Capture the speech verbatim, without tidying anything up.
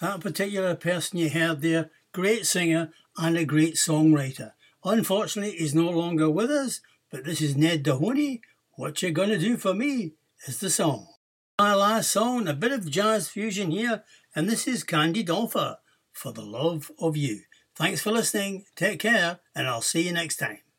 That particular person you heard there, great singer and a great songwriter. Unfortunately, he's no longer with us, but this is Ned Dohoney. What You Gonna Do For Me is the song. My last song, a bit of jazz fusion here, and this is Candy Dolfer, For the Love of You. Thanks for listening, take care, and I'll see you next time.